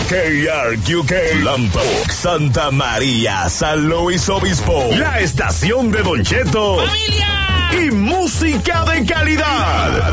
KRQK, Lompoc, Santa María, San Luis Obispo. La estación de Don Cheto. ¡Familia! Y música de calidad.